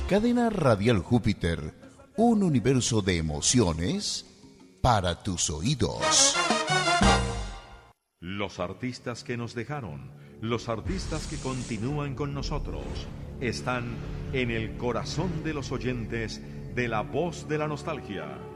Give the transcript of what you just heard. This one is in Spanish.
Cadena Radial Júpiter, un universo de emociones para tus oídos. Los artistas que nos dejaron, los artistas que continúan con nosotros, están en el corazón de los oyentes de La Voz de la Nostalgia.